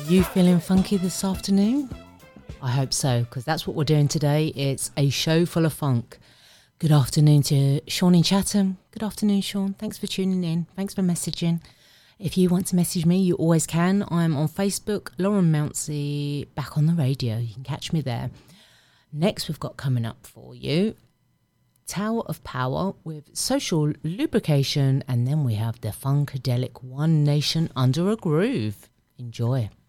You feeling funky this afternoon? I hope so, because that's what we're doing today. It's a show full of funk. Good afternoon to Sean in Chatham. Good afternoon, Sean. Thanks for tuning in. Thanks for messaging. If you want to message me, you always can. I'm on Facebook, Lauren Mounsey, back on the radio. You can catch me there. Next, we've got coming up for you, Tower of Power with Social Lubrication, and then we have the Funkadelic One Nation Under a Groove. Enjoy.